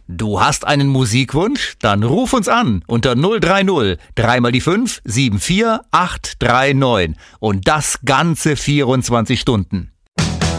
Du hast einen Musikwunsch? Dann ruf uns an unter 030 3 mal die 5 74 839 und das ganze 24 Stunden.